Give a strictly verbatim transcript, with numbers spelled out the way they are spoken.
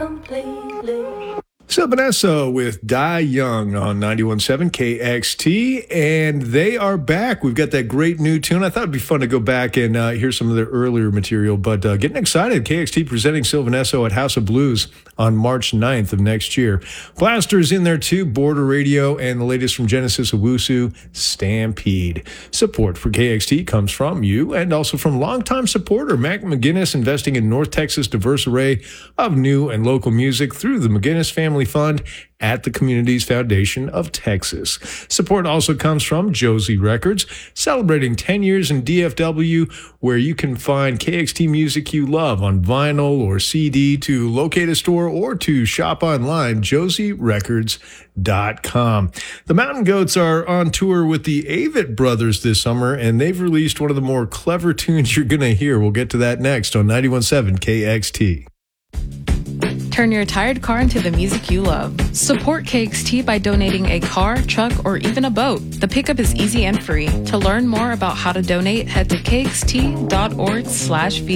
completely. Sylvan Esso with Die Young on ninety-one point seven K X T, and they are back. We've got that great new tune. I thought it'd be fun to go back and uh, hear some of their earlier material, but uh, getting excited. K X T presenting Sylvan Esso at House of Blues on March ninth of next year. Blasters in there too, Border Radio, and the latest from Genesis Owusu, Stampede. Support for K X T comes from you and also from longtime supporter Mac McGinnis, investing in North Texas' diverse array of new and local music through the McGinnis Family Fund at the Communities Foundation of Texas. Support also comes from Josie Records, celebrating ten years in D F W, where you can find K X T music you love on vinyl or C D. To locate a store or to shop online, josie records dot com. The Mountain Goats are on tour with the Avett Brothers this summer, and they've released one of the more clever tunes you're going to hear. We'll get to that next on ninety-one point seven K X T. Turn your tired car into the music you love. Support K X T by donating a car, truck, or even a boat. The pickup is easy and free. To learn more about how to donate, head to kxt.org slash